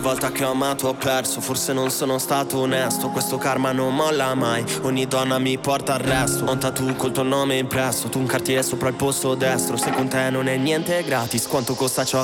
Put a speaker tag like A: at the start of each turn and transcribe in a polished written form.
A: Volta che ho amato ho perso, forse non sono stato onesto. Questo karma non molla mai, ogni donna mi porta al resto. Ho un tattoo col tuo nome impresso, tu un Cartier sopra il posto destro. Se con te non è niente gratis, quanto costa ciò